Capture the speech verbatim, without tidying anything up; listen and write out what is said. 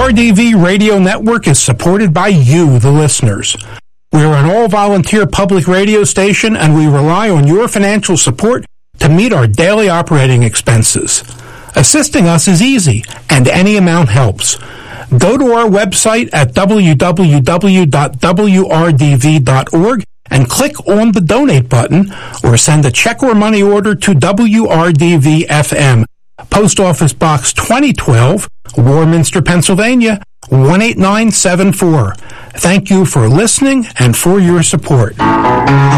R D V Radio Network is supported by you, the listeners. We are an all-volunteer public radio station, and we rely on your financial support to meet our daily operating expenses. Assisting us is easy, and any amount helps. Go to our website at w w w dot w r d v dot org and click on the donate button, or send a check or money order to W R D V F M, Post Office Box twenty twelve, Warminster, Pennsylvania, one eight nine seven four. Thank you for listening and for your support.